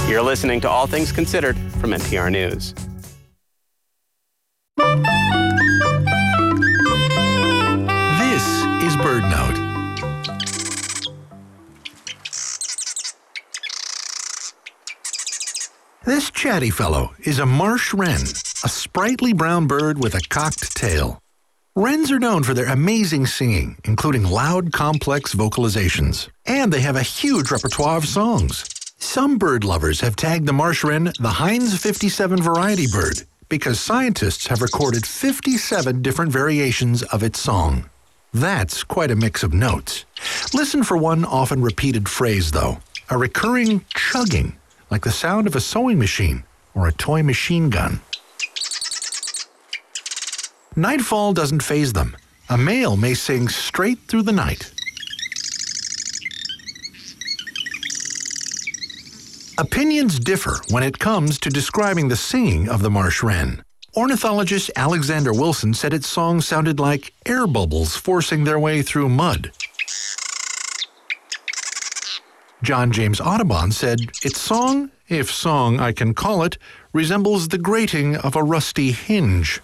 You're listening to All Things Considered from NPR News. This is BirdNote. This chatty fellow is a marsh wren, a sprightly brown bird with a cocked tail. Wrens are known for their amazing singing, including loud, complex vocalizations. And they have a huge repertoire of songs. Some bird lovers have tagged the marsh wren the Heinz 57 variety bird because scientists have recorded 57 different variations of its song. That's quite a mix of notes. Listen for one often repeated phrase, though, a recurring chugging, like the sound of a sewing machine or a toy machine gun. Nightfall doesn't faze them. A male may sing straight through the night. Opinions differ when it comes to describing the singing of the marsh wren. Ornithologist Alexander Wilson said its song sounded like air bubbles forcing their way through mud. John James Audubon said its song, if song I can call it, resembles the grating of a rusty hinge.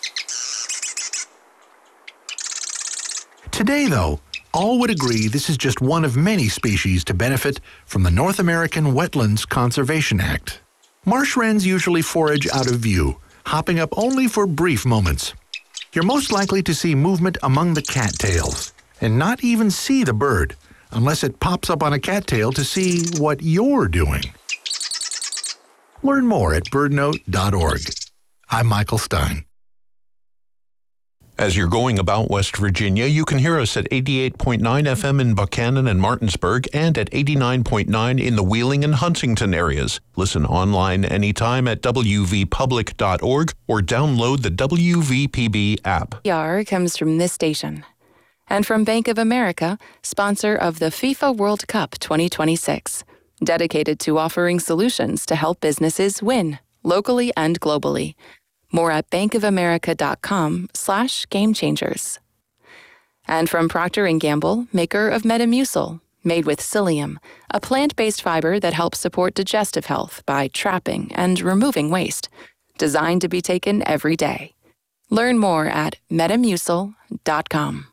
Today, though, all would agree this is just one of many species to benefit from the North American Wetlands Conservation Act. Marsh wrens usually forage out of view, hopping up only for brief moments. You're most likely to see movement among the cattails, and not even see the bird, unless it pops up on a cattail to see what you're doing. Learn more at birdnote.org. I'm Michael Stein. As you're going about West Virginia, you can hear us at 88.9 FM in Buchanan and Martinsburg and at 89.9 in the Wheeling and Huntington areas. Listen online anytime at wvpublic.org or download the WVPB app. PR comes from this station and from Bank of America, sponsor of the FIFA World Cup 2026, dedicated to offering solutions to help businesses win locally and globally. More at bankofamerica.com/gamechangers. And from Procter & Gamble, maker of Metamucil, made with psyllium, a plant-based fiber that helps support digestive health by trapping and removing waste, designed to be taken every day. Learn more at metamucil.com.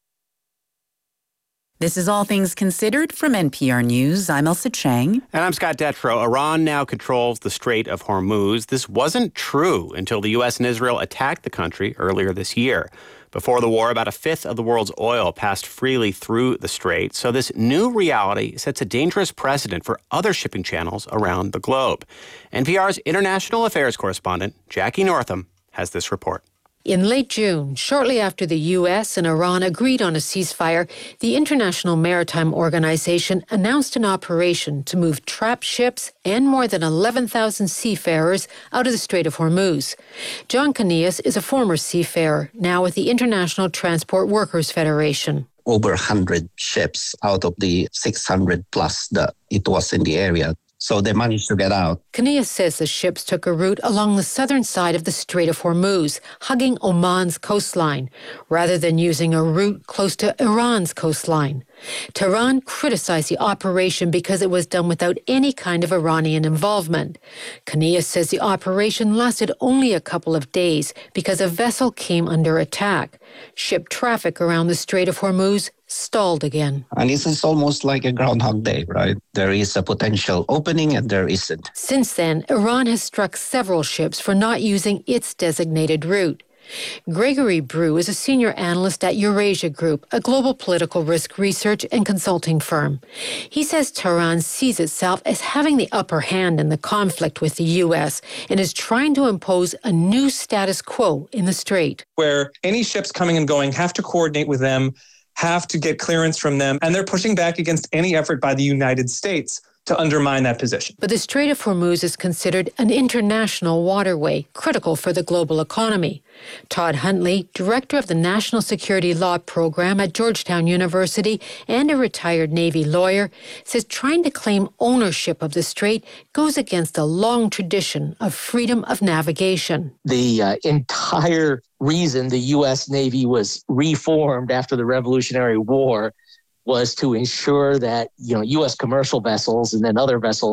This is All Things Considered from NPR News. I'm Elsa Chang. And I'm Scott Detrow. Iran now controls the Strait of Hormuz. This wasn't true until the U.S. and Israel attacked the country earlier this year. Before the war, about a fifth of the world's oil passed freely through the strait. So this new reality sets a dangerous precedent for other shipping channels around the globe. NPR's international affairs correspondent, Jackie Northam, has this report. In late June, shortly after the U.S. and Iran agreed on a ceasefire, the International Maritime Organization announced an operation to move trapped ships and more than 11,000 seafarers out of the Strait of Hormuz. John Canillas is a former seafarer, now with the International Transport Workers Federation. Over 100 ships out of the 600 plus that it was in the area. So they managed to get out. Canillas says the ships took a route along the southern side of the Strait of Hormuz, hugging Oman's coastline, rather than using a route close to Iran's coastline. Tehran criticized the operation because it was done without any kind of Iranian involvement. Canillas says the operation lasted only a couple of days because a vessel came under attack. Ship traffic around the Strait of Hormuz stalled again. And this is almost like a Groundhog Day, right? There is a potential opening and there isn't. Since then, Iran has struck several ships for not using its designated route. Gregory Brew is a senior analyst at Eurasia Group, a global political risk research and consulting firm. He says Tehran sees itself as having the upper hand in the conflict with the U.S. and is trying to impose a new status quo in the strait. Where any ships coming and going have to coordinate with them, have to get clearance from them, and they're pushing back against any effort by the United States to undermine that position. But the Strait of Hormuz is considered an international waterway, critical for the global economy. Todd Huntley, director of the National Security Law Program at Georgetown University and a retired Navy lawyer, says trying to claim ownership of the strait goes against a long tradition of freedom of navigation. The entire reason the U.S. Navy was reformed after the Revolutionary War was to ensure that, U.S. commercial vessels and then other vessels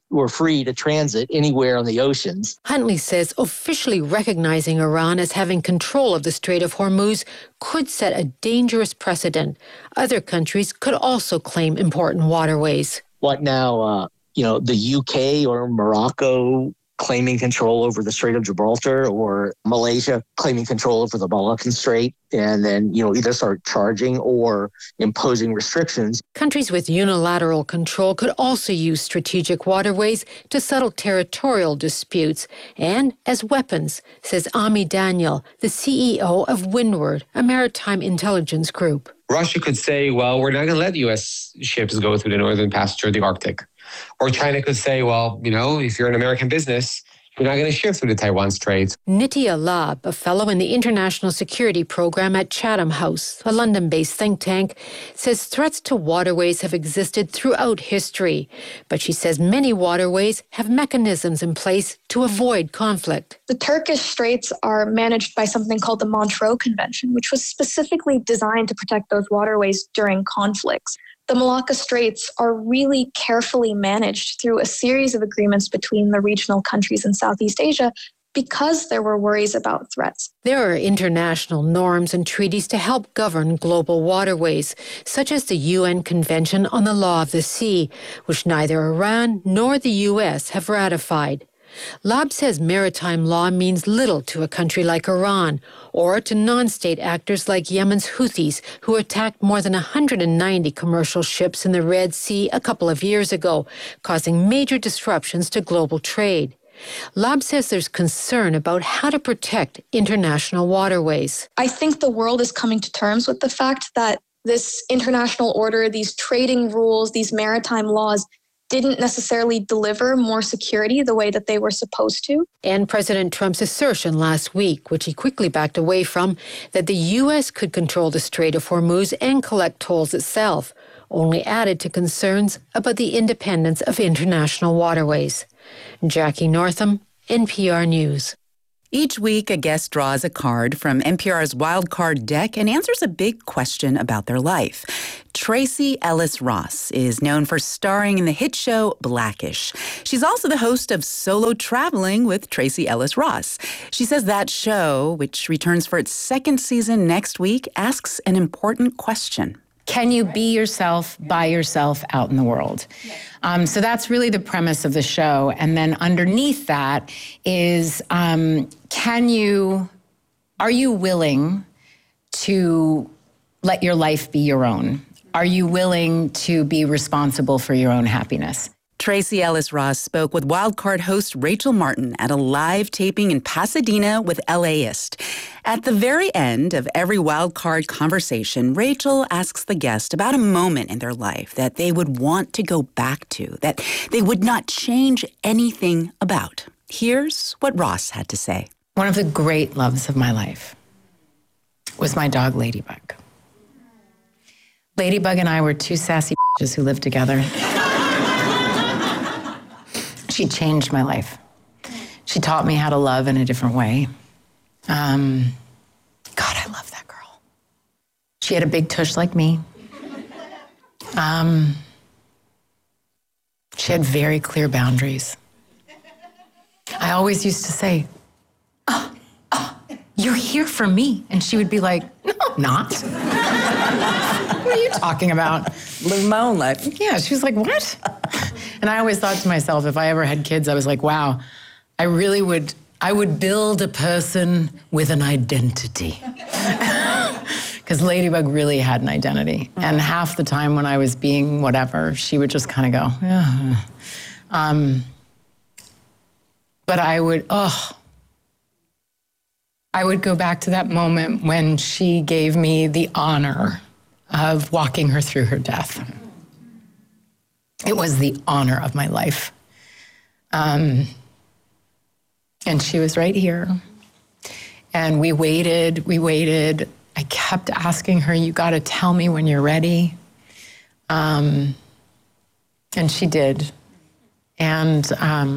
were free to transit anywhere on the oceans. Huntley says officially recognizing Iran as having control of the Strait of Hormuz could set a dangerous precedent. Other countries could also claim important waterways. What now, the UK or Morocco claiming control over the Strait of Gibraltar, or Malaysia claiming control over the Malaccan Strait, and then, either start charging or imposing restrictions. Countries with unilateral control could also use strategic waterways to settle territorial disputes and as weapons, says Ami Daniel, the CEO of Windward, a maritime intelligence group. Russia could say, well, we're not going to let U.S. ships go through the Northern Passage or the Arctic. Or China could say, well, if you're an American business, you're not going to ship through the Taiwan Strait. Nitya Lab, a fellow in the International Security Program at Chatham House, a London-based think tank, says threats to waterways have existed throughout history. But she says many waterways have mechanisms in place to avoid conflict. The Turkish Straits are managed by something called the Montreux Convention, which was specifically designed to protect those waterways during conflicts. The Malacca Straits are really carefully managed through a series of agreements between the regional countries in Southeast Asia because there were worries about threats. There are international norms and treaties to help govern global waterways, such as the UN Convention on the Law of the Sea, which neither Iran nor the U.S. have ratified. Lab says maritime law means little to a country like Iran or to non-state actors like Yemen's Houthis, who attacked more than 190 commercial ships in the Red Sea a couple of years ago, causing major disruptions to global trade. Lab says there's concern about how to protect international waterways. I think the world is coming to terms with the fact that this international order, these trading rules, these maritime laws didn't necessarily deliver more security the way that they were supposed to. And President Trump's assertion last week, which he quickly backed away from, that the U.S. could control the Strait of Hormuz and collect tolls itself, only added to concerns about the independence of international waterways. Jackie Northam, NPR News. Each week, a guest draws a card from NPR's Wild Card deck and answers a big question about their life. Tracee Ellis Ross is known for starring in the hit show Black-ish. She's also the host of Solo Traveling with Tracee Ellis Ross. She says that show, which returns for its second season next week, asks an important question. Can you be yourself by yourself out in the world? So that's really the premise of the show. And then underneath that is, are you willing to let your life be your own? Are you willing to be responsible for your own happiness? Tracee Ellis Ross spoke with Wildcard host Rachel Martin at a live taping in Pasadena with LAist. At the very end of every Wildcard conversation, Rachel asks the guest about a moment in their life that they would want to go back to, that they would not change anything about. Here's what Ross had to say. One of the great loves of my life was my dog, Ladybug. Ladybug and I were two sassy bitches who lived together. She changed my life. She taught me how to love in a different way. God, I love that girl. She had a big tush like me. She had very clear boundaries. I always used to say, you're here for me. And she would be like, no, I'm not. What are you talking about? Live my own life. Yeah, she was like, what? And I always thought to myself, if I ever had kids, I was like, wow, I would build a person with an identity. Because Ladybug really had an identity. And half the time when I was being whatever, she would just kind of go, yeah. But I would go back to that moment when she gave me the honor of walking her through her death. It was the honor of my life. And she was right here. And we waited. I kept asking her, you got to tell me when you're ready. And she did. And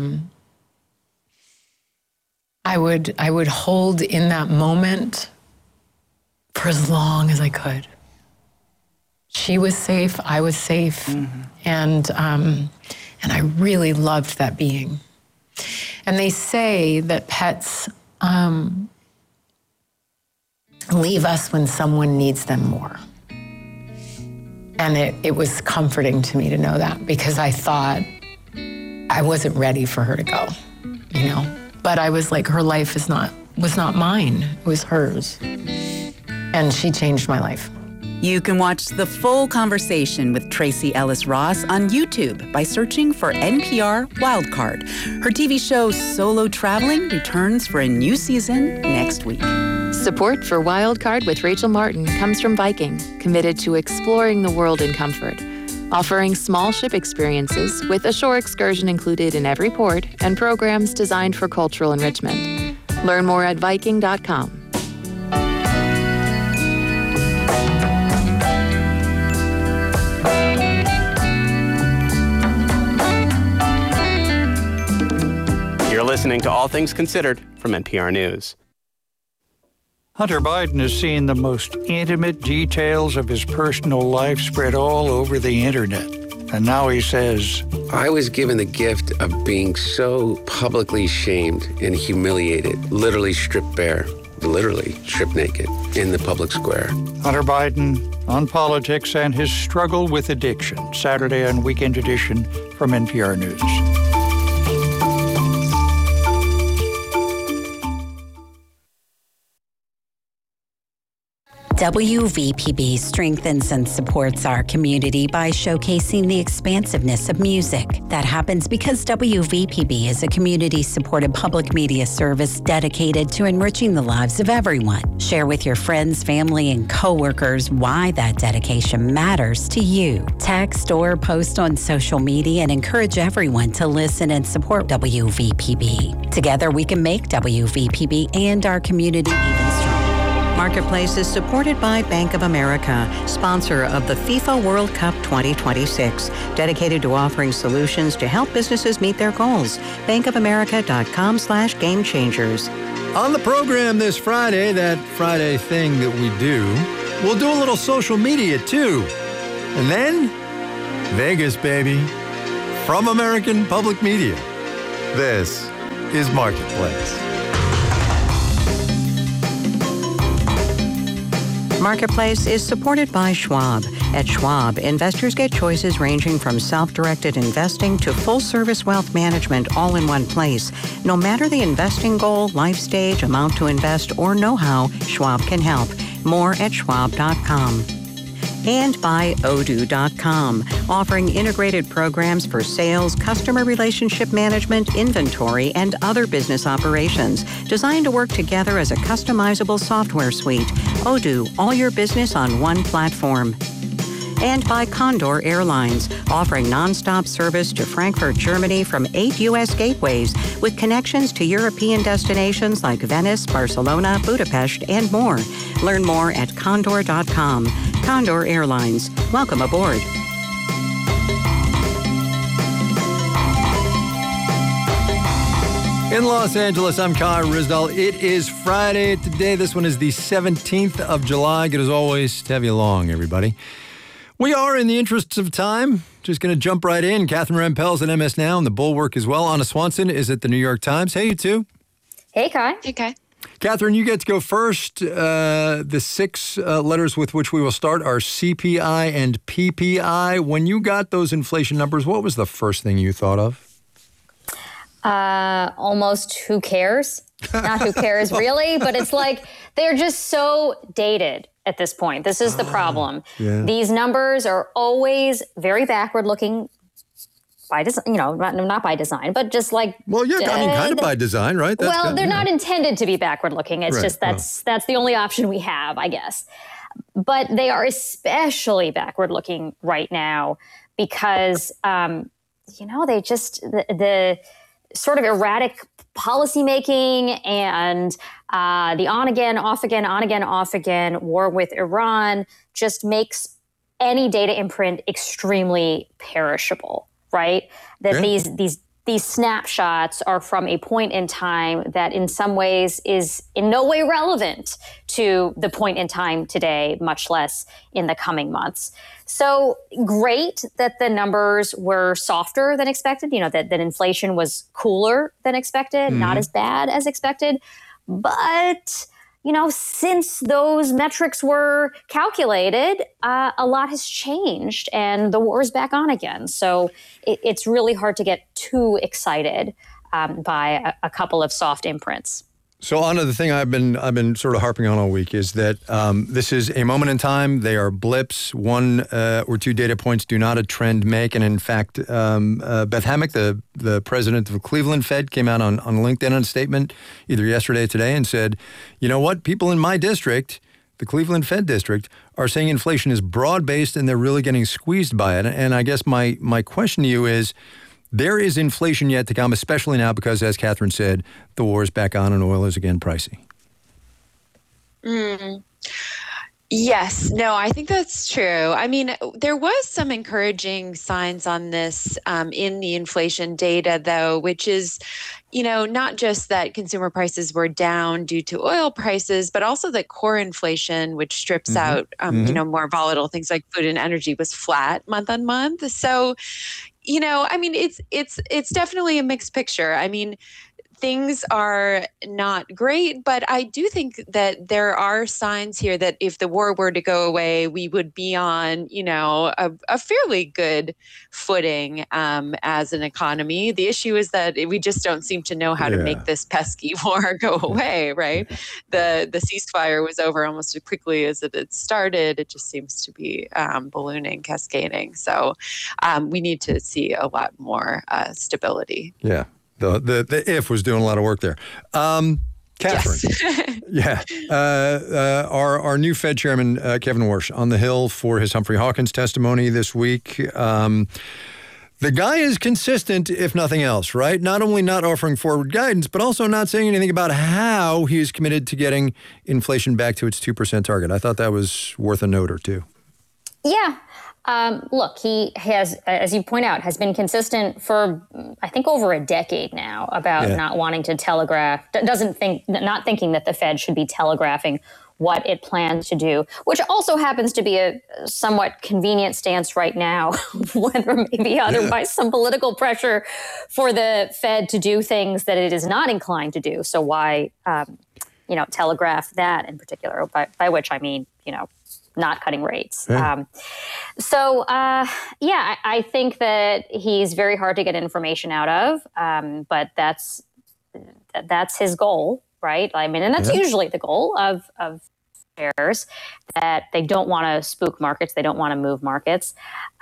I would hold in that moment for as long as I could. She was safe, I was safe. Mm-hmm. And And I really loved that being. And they say that pets leave us when someone needs them more. And it was comforting to me to know that, because I thought I wasn't ready for her to go, you know? But I was like, her life was not mine, it was hers. And she changed my life. You can watch the full conversation with Tracee Ellis Ross on YouTube by searching for NPR Wildcard. Her TV show Solo Traveling returns for a new season next week. Support for Wildcard with Rachel Martin comes from Viking, committed to exploring the world in comfort, offering small ship experiences with a shore excursion included in every port and programs designed for cultural enrichment. Learn more at Viking.com. You're listening to All Things Considered from NPR News. Hunter Biden has seen the most intimate details of his personal life spread all over the internet. And now he says, I was given the gift of being so publicly shamed and humiliated, literally stripped bare, literally stripped naked in the public square. Hunter Biden on politics and his struggle with addiction. Saturday on Weekend Edition from NPR News. WVPB strengthens and supports our community by showcasing the expansiveness of music. That happens because WVPB is a community-supported public media service dedicated to enriching the lives of everyone. Share with your friends, family, and coworkers why that dedication matters to you. Text or post on social media and encourage everyone to listen and support WVPB. Together, we can make WVPB and our community even stronger. Marketplace is supported by Bank of America, sponsor of the FIFA World Cup 2026, dedicated to offering solutions to help businesses meet their goals. bankofamerica.com/gamechangers. On the program this Friday, that Friday thing that we do, we'll do a little social media too. And then, Vegas, baby, from American Public Media. This is Marketplace. Marketplace is supported by Schwab. At Schwab, investors get choices ranging from self-directed investing to full-service wealth management all in one place. No matter the investing goal, life stage, amount to invest, or know-how, Schwab can help. More at schwab.com. And by Odoo.com, offering integrated programs for sales, customer relationship management, inventory, and other business operations, designed to work together as a customizable software suite. Odoo, all your business on one platform. And by Condor Airlines, offering nonstop service to Frankfurt, Germany from 8 U.S. gateways with connections to European destinations like Venice, Barcelona, Budapest, and more. Learn more at Condor.com. Condor Airlines. Welcome aboard. In Los Angeles, I'm Kai Ryssdal. It is Friday today. This one is the 17th of July. Good as always to have you along, everybody. We are, in the interests of time, just going to jump right in. Catherine Rampell's at MS Now and The Bulwark as well. Anna Swanson is at the New York Times. Hey, you two. Hey, Kai. Hey, Kai. Catherine, you get to go first. The six letters with which we will start are CPI and PPI. When you got those inflation numbers, what was the first thing you thought of? Almost who cares? Not who cares really, but it's like they're just so dated at this point. This is the problem. Yeah. These numbers are always very backward looking by design, not by design, but just like... Well, yeah, kind of by design, right? They're not intended to be backward looking. It's just that's the only option we have, I guess. But they are especially backward looking right now because, they just... the sort of erratic policymaking and the on-again, off-again, on-again, off-again war with Iran just makes any data imprint extremely perishable, right? That these these snapshots are from a point in time that in some ways is in no way relevant to the point in time today, much less in the coming months. So great that the numbers were softer than expected, that inflation was cooler than expected, not as bad as expected. But since those metrics were calculated, a lot has changed and the war is back on again. So it's really hard to get too excited by a couple of soft imprints. So, Anna, the thing I've been sort of harping on all week is that this is a moment in time. They are blips. 1 or 2 data points do not a trend make. And in fact, Beth Hammack, the president of the Cleveland Fed, came out on LinkedIn on a statement either yesterday or today and said, you know what, people in my district, the Cleveland Fed district, are saying inflation is broad-based and they're really getting squeezed by it. And I guess my question to you is, there is inflation yet to come, especially now because, as Catherine said, the war is back on and oil is again pricey. Yes. No, I think that's true. I mean, there was some encouraging signs on this in the inflation data, though, which is, not just that consumer prices were down due to oil prices, but also that core inflation, which strips out, more volatile things like food and energy, was flat month on month. So, it's definitely a mixed picture. I mean, things are not great, but I do think that there are signs here that if the war were to go away, we would be on, a fairly good footing as an economy. The issue is that we just don't seem to know how to make this pesky war go away, right? The ceasefire was over almost as quickly as it had started. It just seems to be ballooning, cascading. So we need to see a lot more stability. Yeah. The if was doing a lot of work there. Catherine. Yes. Our new Fed chairman, Kevin Warsh, on the Hill for his Humphrey Hawkins testimony this week. The guy is consistent, if nothing else, right? Not only not offering forward guidance, but also not saying anything about how he is committed to getting inflation back to its 2% target. I thought that was worth a note or two. Yeah. Look, he has, as you point out, has been consistent for, I think, over a decade now about not wanting to telegraph, not thinking that the Fed should be telegraphing what it plans to do, which also happens to be a somewhat convenient stance right now, when there may be otherwise some political pressure for the Fed to do things that it is not inclined to do. So why, telegraph that in particular, by which I mean, not cutting rates. Yeah. I think that he's very hard to get information out of, but that's his goal, right? I mean, and that's usually the goal of chairs, that they don't want to spook markets, they don't want to move markets.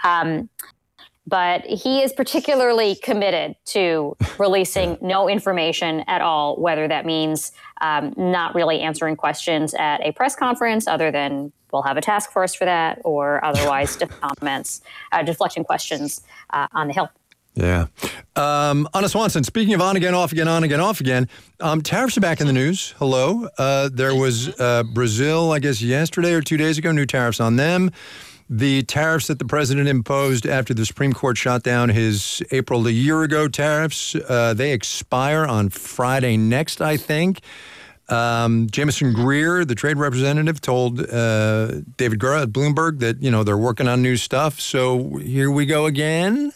But he is particularly committed to releasing no information at all, whether that means not really answering questions at a press conference, other than we'll have a task force for that, or otherwise deflecting questions on the Hill. Yeah. Anna Swanson, speaking of on again, off again, on again, off again, tariffs are back in the news. Hello. There was Brazil, I guess, yesterday or 2 days ago, new tariffs on them. The tariffs that the president imposed after the Supreme Court shot down his April a year ago tariffs, they expire on Friday next, I think. Jameson Greer, the trade representative, told David Gura at Bloomberg that, they're working on new stuff. So here we go again.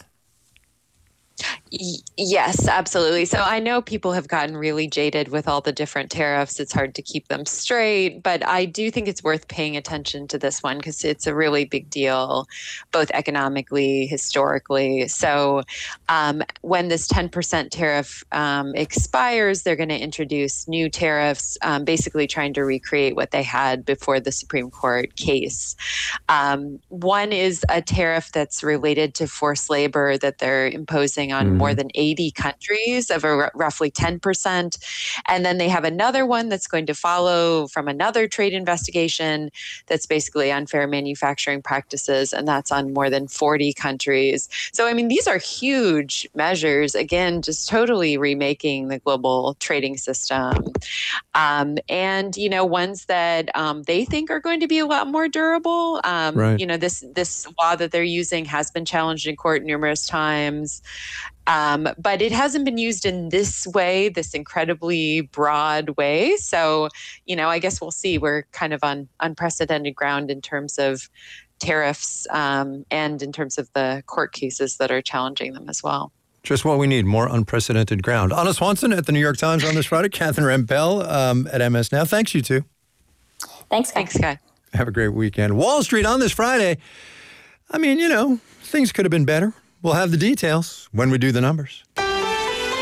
Yes, absolutely. So I know people have gotten really jaded with all the different tariffs. It's hard to keep them straight, but I do think it's worth paying attention to this one because it's a really big deal, both economically, historically. So when this 10% tariff expires, they're going to introduce new tariffs, basically trying to recreate what they had before the Supreme Court case. One is a tariff that's related to forced labor that they're imposing on more than 80 countries of roughly 10%. And then they have another one that's going to follow from another trade investigation that's basically unfair manufacturing practices, and that's on more than 40 countries. So, I mean, these are huge measures, again, just totally remaking the global trading system. And, ones that they think are going to be a lot more durable. Right. This law that they're using has been challenged in court numerous times. But it hasn't been used in this way, this incredibly broad way. So, I guess we'll see. We're kind of on unprecedented ground in terms of tariffs and in terms of the court cases that are challenging them as well. Just what we need, more unprecedented ground. Anna Swanson at the New York Times on this Friday. Catherine Rampell at MS Now. Thanks, you two. Thanks, Guy. Thanks, Guy. Have a great weekend. Wall Street on this Friday. I mean, things could have been better. We'll have the details when we do the numbers.